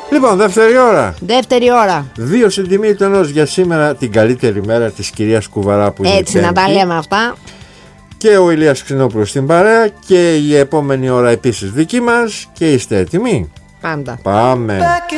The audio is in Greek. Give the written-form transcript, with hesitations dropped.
Λοιπόν, δεύτερη ώρα. Δεύτερη ώρα. 2 Συντιμήτωνος για σήμερα, την καλύτερη μέρα της κυρίας Κουβαρά που είναι. Έτσι να τα λέμε αυτά. Και ο Ηλίας Ξινόπουλος στην παρέα. Και η επόμενη ώρα επίσης δική μας. Και είστε έτοιμοι? Πάντα. Πάμε.